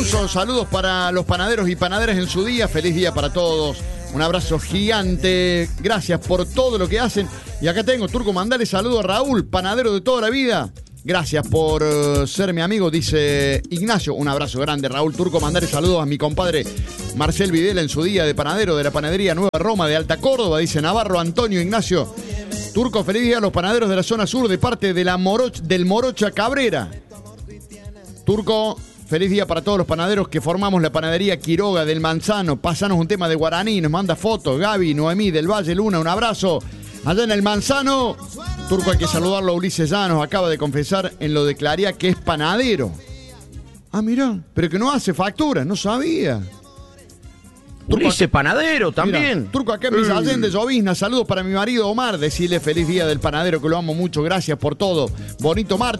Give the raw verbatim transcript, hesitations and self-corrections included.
Saludos para los panaderos y panaderas en su día. Feliz día para todos. Un abrazo gigante. Gracias por todo lo que hacen. Y acá tengo, Turco, mandale saludo a Raúl, panadero de toda la vida. Gracias por uh, ser mi amigo, dice Ignacio. Un abrazo grande, Raúl. Turco, mandale saludos a mi compadre Marcel Videla en su día de panadero de la panadería Nueva Roma de Alta Córdoba, dice Navarro Antonio Ignacio. Turco, feliz día a los panaderos de la zona sur de parte de la Moroch, del Morocha Cabrera. Turco, feliz día para todos los panaderos que formamos la panadería Quiroga del Manzano. Pásanos un tema de guaraní, nos manda fotos. Gaby, Noemí del Valle Luna, un abrazo. Allá en el Manzano, Turco, hay que saludarlo a Ulises Llanos. Acaba de confesar en lo de Claría que es panadero. Ah, mirá, pero que no hace facturas, no sabía. Turco, Ulises panadero también. Mirá, Turco, acá en Villa Allende, Llovizna. Saludos para mi marido Omar. Decirle feliz día del panadero, que lo amo mucho. Gracias por todo. Bonito martes.